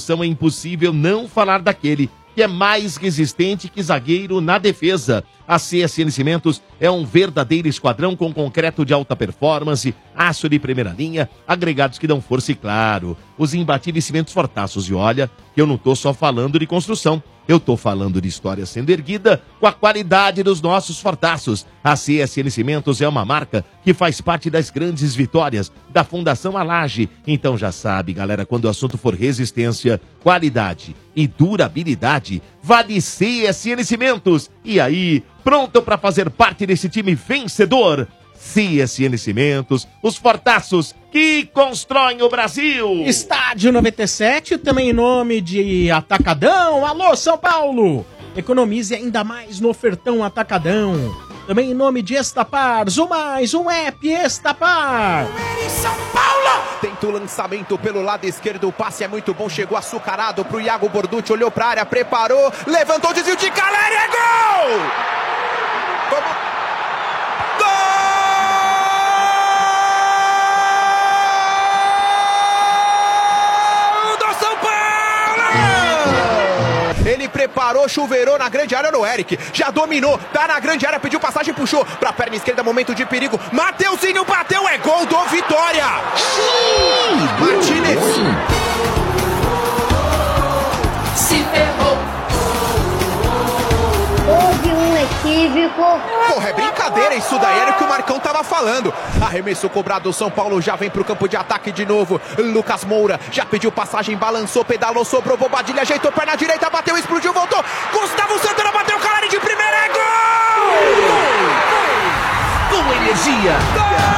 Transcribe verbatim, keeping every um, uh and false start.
construção é impossível não falar daquele que é mais resistente que zagueiro na defesa. A C S N Cimentos é um verdadeiro esquadrão com concreto de alta performance, aço de primeira linha, agregados que dão força e, claro, os imbatíveis cimentos Fortaços. E olha, que eu não tô só falando de construção, eu tô falando de história sendo erguida com a qualidade dos nossos Fortaços. A C S N Cimentos é uma marca que faz parte das grandes vitórias da Fundação Alage. Então já sabe, galera, quando o assunto for resistência, qualidade e durabilidade, vale C S N Cimentos. E aí, pronto para fazer parte desse time vencedor? C S N Cimentos, os Fortaços que constroem o Brasil. Estádio noventa e sete, também em nome de Atacadão. Alô, São Paulo! Economize ainda mais no ofertão Atacadão. Também em nome de Estaparz, o mais um app Estapar. São Paulo! Tenta o lançamento pelo lado esquerdo, o passe é muito bom, chegou açucarado pro Iago Borducci, olhou pra área, preparou, levantou, desvio de Caleri, é gol! Vamos... Ele preparou, chuveirou na grande área no Eric. Já dominou, tá na grande área, pediu passagem, puxou pra perna esquerda, momento de perigo. Mateuzinho bateu, é gol do Vitória. Martínez. Se ferrou. Houve um equívoco. Porra, é brincadeira isso daí, era o que o Marcão tava falando. Arremesso cobrado, o São Paulo já vem pro campo de ataque de novo. Lucas Moura já pediu passagem, balançou, pedalou, sobrou, Bobadilha, ajeitou, perna direita, bateu, explodiu, voltou. Gustavo Santana bateu, Caleri de primeira, é gol! Com energia. Gol!